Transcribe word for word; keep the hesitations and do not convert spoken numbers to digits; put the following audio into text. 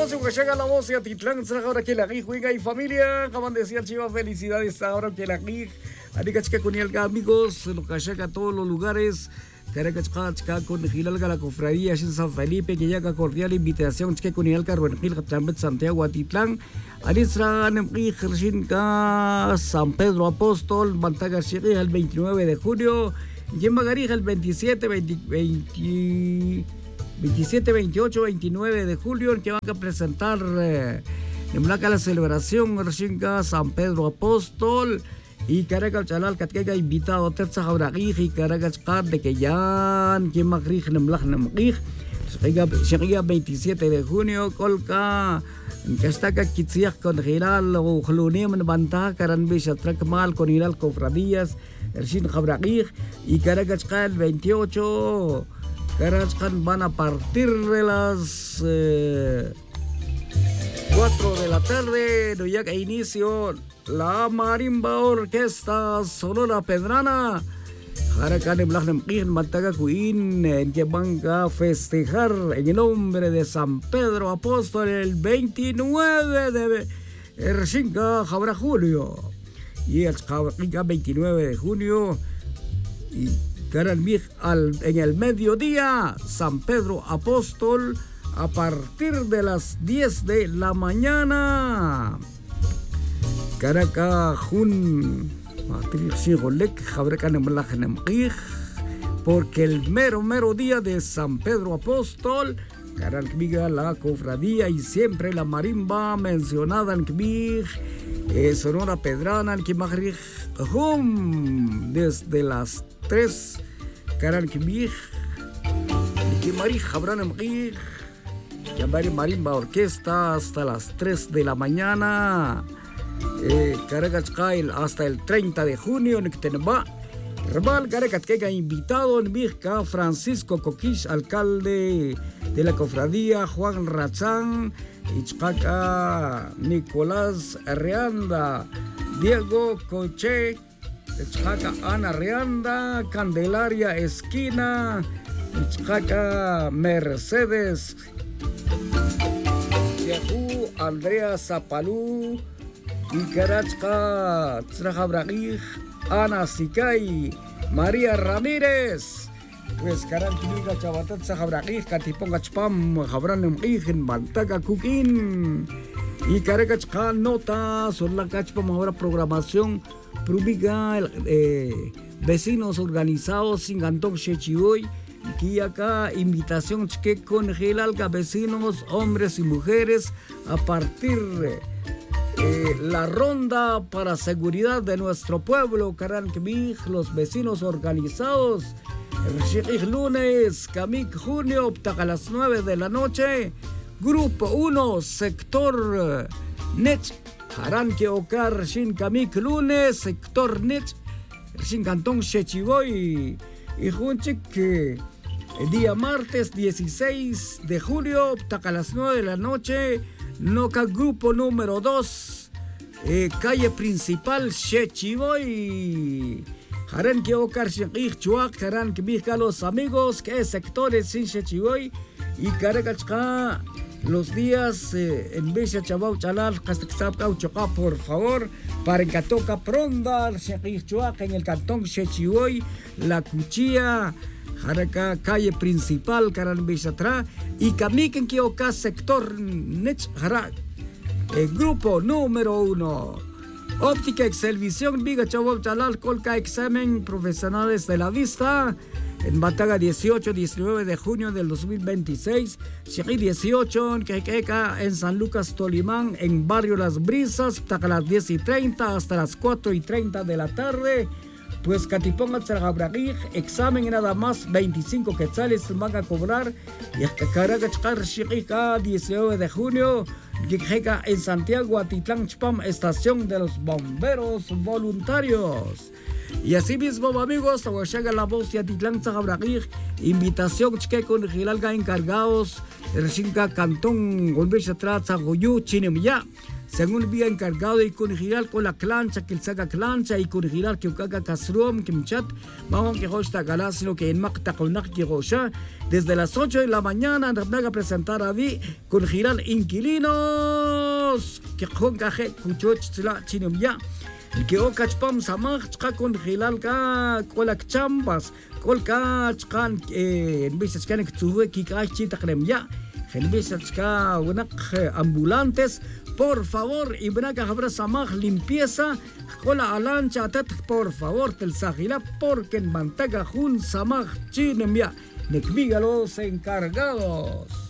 amigos, en llega la voz de Atitlán, ahora que la juega y familia, acaban de decir Chiva, felicidades ahora que la guij, Aricachca con el amigos, lo que llega a todos los lugares, Caracachca con Gilalga, la cofradía, en San Felipe, que llega cordial invitación, que con el carro en Gil, Santiago, Atitlán, Arisra, Nemqui, San Pedro Apóstol, Mantaga Chiri, el veintinueve de junio, Yemagarija el veintisiete, veinte, veinte veintisiete, veintiocho, veintinueve de julio, en que van a presentar eh, en Blanca la celebración Rashinga San Pedro Apóstol y Caracas Chalal Catquega invitado Terza Jauragij y Caracas Card de que ya quien más rige en Blanca Nemrij llega veintisiete de junio Colca que está que Kitziak con Giral o Jlunim en Bantá Caran Bishatrak Mal con Hilal Cofradías Ershin Jauragij y Caracas Card veintiocho Carachcan van a partir de las eh, cuatro de la tarde, ya que inicio la Marimba Orquesta Sonora Pedrana. Jaracan en Blajnemquín, Mantaga Cuín, en que van a festejar en el nombre de San Pedro Apóstol el veintinueve de Erchinga, Jabra Julio. Y el Jabra veintinueve de junio. Y Al, en el mediodía, San Pedro Apóstol, a partir de las diez de la mañana. Caracas, Jun, porque el mero, mero día de San Pedro Apóstol, Caranquiga, la cofradía y siempre la marimba mencionada en Kvig, eh, Sonora Pedrana, en Kimagrij, desde las tres. Karan Kibij, Kimari Jabran Mrij, Yambari Marimba Orquesta hasta las tres de la mañana. Eh, Caracachcail hasta el treinta de junio en Ktenba. Herbal Caracatquega invitado en Vizca, Francisco Coquich, alcalde de la cofradía, Juan Rachán, Ichcaca, Nicolás Arreanda, Diego Coche, Ichcaca Ana Reanda, Candelaria Esquina, Ichcaca Mercedes, Yahú Andrea Zapalú, Icarachca Trajabragij, Ana Sicay, María Ramírez. Pues Caranquiliga Chabatat Zajabragij, Catiponga Chpam, Jabran Mrijen, Bantaga Cuquín. Y Caracachca nota, son la cachpam ahora programación. Prubiga, eh, vecinos organizados sin Antón Chechiboy, que acá invitación que con Gilalga, vecinos, hombres y mujeres, a partir de eh, la ronda para seguridad de nuestro pueblo, Caranquimij, los vecinos organizados, el lunes, Camik junio, a las nueve de la noche, grupo uno, sector Net. Haranque Ocar, Shin Kamik lunes, sector Net, Shin Cantón Chechiboy. Y junche que el día martes dieciséis de julio, a las nueve de la noche, Noca grupo número dos, eh, calle principal Chechiboy. Haranque Ocar, Shin Ichchuak, Haranque Mija los amigos, que es sectores Shin Chechiboy y Caracachca. Los días eh, en Besha Chabau Chalal, Castaxapcauchoca, por favor, para en Catoca Pronda, en el cantón Chechiboy, La Cuchilla, Jaraca, calle principal, Caran Beshatra, y Kamik en Kioca, sector Nech Jara, el grupo número uno. Óptica Excelvisión, Viga Chabau Chalal, Colca Examen Profesionales de la Vista. En Bataga dieciocho, diecinueve de junio del dos mil veintiséis, Chiqui dieciocho, en Quequeca, en San Lucas, Tolimán, en Barrio Las Brisas, hasta las diez y treinta, hasta las cuatro y treinta de la tarde. Pues Catiponga, Tzarabragij, examen nada más, veinticinco quetzales van a cobrar. Y Caracachcar, Chiquica, diecinueve de junio, Quequeca, en Santiago, Atitlán, Chpam, estación de los bomberos voluntarios. Y así mismo, amigos, llega la voz de Atitlán Zajabragij, invitación que con Gilalga encargados, Reshinka Cantón, Golbecha Traza, Goyú, Chinemya, según vía encargado y con giral con la clancha que el saca clancha y con giral que ucaga casrom que mchat vamos que hosta galas lo que en macta con que gosha desde las ocho de la mañana nos van a presentar a vi con giral inquilinos que con caje cuchoch la chinum ya que o cachpam samach chqa con gilal ka kolak chambas kol ka chqan en bises kan ktsuwe ki ka chi taqrem ya en bises ka unak ambulantes por favor ibnaka habra samaj limpieza kola alancha tat por favor tel sagila porque en mantaga jun samaj chinem ya nekmiga los encargados.